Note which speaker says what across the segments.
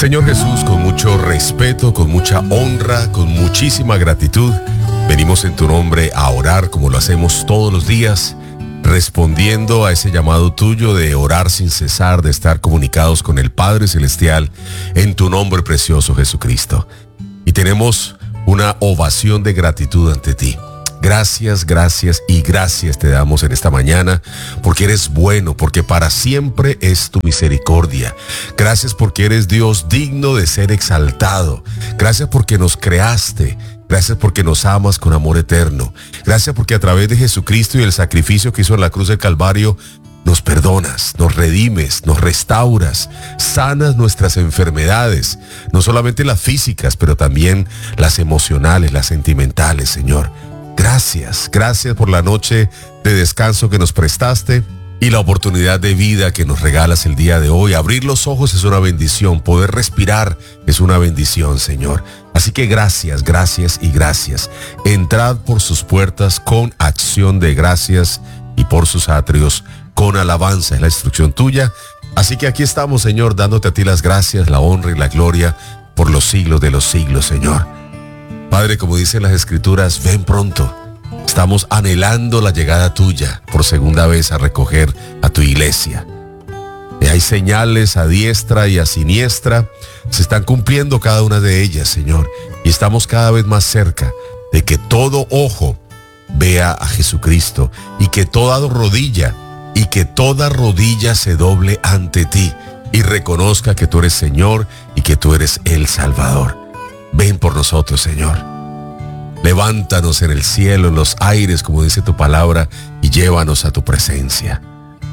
Speaker 1: Señor Jesús, con mucho respeto, con mucha honra, con muchísima gratitud, venimos en tu nombre a orar como lo hacemos todos los días, respondiendo a ese llamado tuyo de orar sin cesar, de estar comunicados con el Padre Celestial en tu nombre precioso, Jesucristo. Y tenemos una ovación de gratitud ante ti. Gracias, gracias y gracias te damos en esta mañana, porque eres bueno, porque para siempre es tu misericordia. Gracias porque eres Dios digno de ser exaltado. Gracias porque nos creaste. Gracias porque nos amas con amor eterno. Gracias porque a través de Jesucristo y el sacrificio que hizo en la cruz del Calvario, nos perdonas, nos redimes, nos restauras, sanas nuestras enfermedades, no solamente las físicas, pero también las emocionales, las sentimentales, Señor. Gracias, gracias por la noche de descanso que nos prestaste y la oportunidad de vida que nos regalas el día de hoy. Abrir los ojos es una bendición, poder respirar es una bendición, Señor. Así que gracias, gracias y gracias. Entrad por sus puertas con acción de gracias y por sus atrios con alabanza. Es la instrucción tuya. Así que aquí estamos, Señor, dándote a ti las gracias, la honra y la gloria por los siglos de los siglos, Señor. Padre, como dicen las Escrituras, ven pronto. Estamos anhelando la llegada tuya por segunda vez a recoger a tu iglesia. Y hay señales a diestra y a siniestra. Se están cumpliendo cada una de ellas, Señor. Y estamos cada vez más cerca de que todo ojo vea a Jesucristo y que toda rodilla se doble ante ti y reconozca que tú eres Señor y que tú eres el Salvador. Ven por nosotros, Señor. Levántanos en el cielo, en los aires, como dice tu palabra, y llévanos a tu presencia.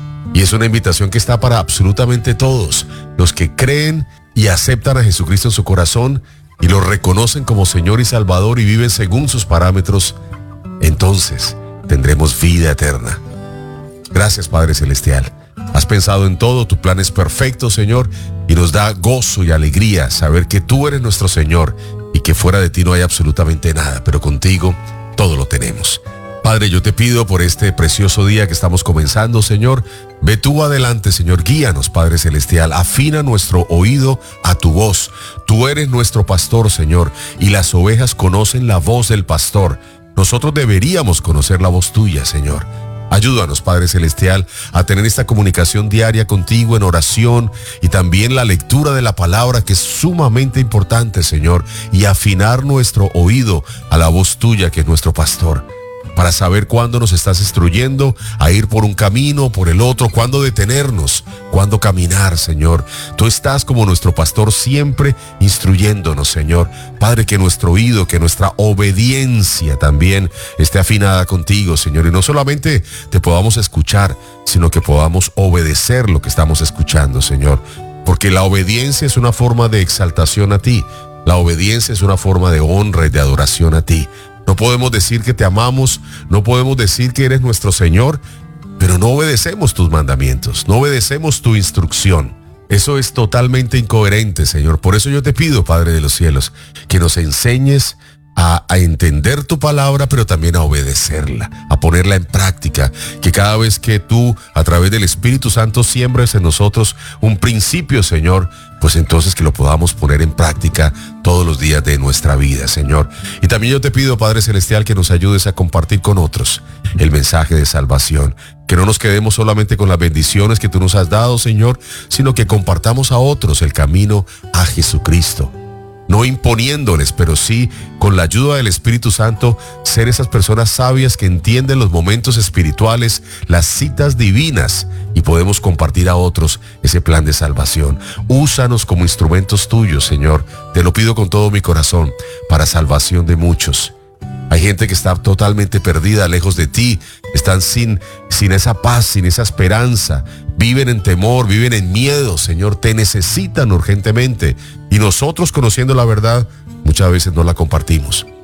Speaker 1: Y es una invitación que está para absolutamente todos, los que creen y aceptan a Jesucristo en su corazón y lo reconocen como Señor y Salvador y viven según sus parámetros. Entonces tendremos vida eterna. Gracias, Padre Celestial. Has pensado en todo, tu plan es perfecto, Señor, y nos da gozo y alegría saber que tú eres nuestro Señor y que fuera de ti no hay absolutamente nada, pero contigo todo lo tenemos. Padre, yo te pido por este precioso día que estamos comenzando, Señor, ve tú adelante, Señor, guíanos, Padre Celestial, afina nuestro oído a tu voz. Tú eres nuestro pastor, Señor, y las ovejas conocen la voz del pastor. Nosotros deberíamos conocer la voz tuya, Señor. Ayúdanos, Padre Celestial, a tener esta comunicación diaria contigo en oración y también la lectura de la palabra, que es sumamente importante, Señor, y afinar nuestro oído a la voz tuya, que es nuestro pastor, para saber cuándo nos estás instruyendo a ir por un camino o por el otro, cuándo detenernos, cuándo caminar, Señor. Tú estás como nuestro pastor siempre instruyéndonos, Señor. Padre, que nuestro oído, que nuestra obediencia también esté afinada contigo, Señor. Y no solamente te podamos escuchar, sino que podamos obedecer lo que estamos escuchando, Señor. Porque la obediencia es una forma de exaltación a ti. La obediencia es una forma de honra y de adoración a ti. No podemos decir que te amamos, no podemos decir que eres nuestro Señor, pero no obedecemos tus mandamientos, no obedecemos tu instrucción. Eso es totalmente incoherente, Señor. Por eso yo te pido, Padre de los cielos, que nos enseñes a entender tu palabra, pero también a obedecerla, a ponerla en práctica. Que cada vez que tú, a través del Espíritu Santo, siembres en nosotros un principio, Señor, pues entonces que lo podamos poner en práctica todos los días de nuestra vida, Señor. Y también yo te pido, Padre Celestial, que nos ayudes a compartir con otros el mensaje de salvación. Que no nos quedemos solamente con las bendiciones que tú nos has dado, Señor, sino que compartamos a otros el camino a Jesucristo. No imponiéndoles, pero sí con la ayuda del Espíritu Santo, ser esas personas sabias que entienden los momentos espirituales, las citas divinas, y podemos compartir a otros ese plan de salvación. Úsanos como instrumentos tuyos, Señor. Te lo pido con todo mi corazón, para salvación de muchos. Hay gente que está totalmente perdida, lejos de ti. Están sin esa paz, sin esa esperanza. Viven en temor, viven en miedo, Señor. Te necesitan urgentemente. Y nosotros, conociendo la verdad, muchas veces no la compartimos.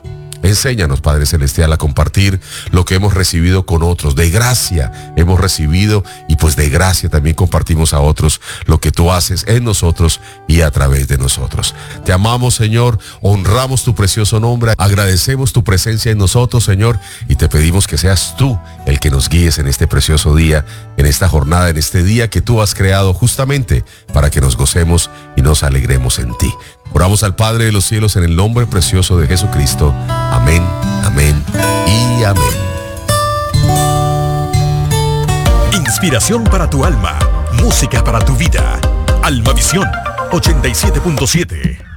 Speaker 1: Enséñanos, Padre Celestial, a compartir lo que hemos recibido con otros. De gracia hemos recibido y pues de gracia también compartimos a otros lo que tú haces en nosotros y a través de nosotros. Te amamos, Señor, honramos tu precioso nombre, agradecemos tu presencia en nosotros, Señor, y te pedimos que seas tú el que nos guíes en este precioso día, en esta jornada, en este día que tú has creado justamente para que nos gocemos y nos alegremos en ti. Oramos al Padre de los cielos en el nombre precioso de Jesucristo. Amén, amén y amén.
Speaker 2: Inspiración para tu alma, música para tu vida. Almavisión 87.7.